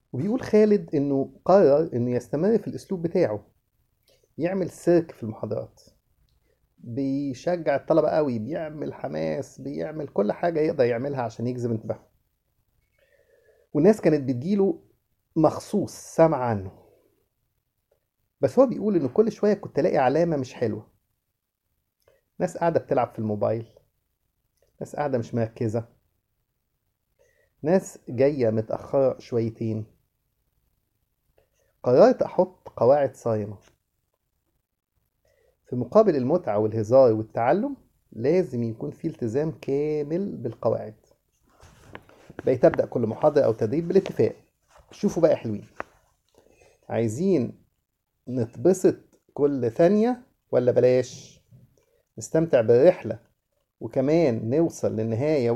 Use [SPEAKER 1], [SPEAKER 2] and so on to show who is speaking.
[SPEAKER 1] وبيقول خالد إنه قرر إنه يستمر في الأسلوب بتاعه، يعمل سيرك في المحاضرات، بيشجع الطلبة قوي، بيعمل حماس، بيعمل كل حاجة يقدر يعملها عشان يجذب انتباههم. والناس كانت بتجيله مخصوص سامع عنه. بس هو بيقول إنه كل شوية كنت ألاقي علامة مش حلوة. ناس قاعدة بتلعب في الموبايل، ناس قاعدة مش مركزة، ناس جاية متأخرة شويتين. قررت أحط قواعد صارمة. في مقابل المتعة والهزار والتعلم لازم يكون في التزام كامل بالقواعد. بقيت أبدأ كل محاضرة أو تدريب بالاتفاق. شوفوا بقى يا حلوين، عايزين نتبسط كل ثانية ولا بلاش؟ نستمتع بالرحلة وكمان نوصل للنهاية